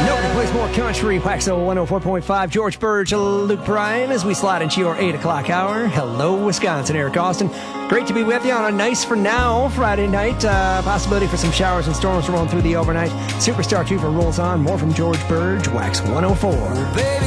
Nobody plays more country. Waxo 104.5. George Burge, Luke Bryan, as we slide into your 8 o'clock hour. Hello, Wisconsin. Eric Austin. Great to be with you on a nice for now Friday night. Possibility for some showers and storms rolling through the overnight. Superstar 2 for rolls on. More from George Burge, Wax 104.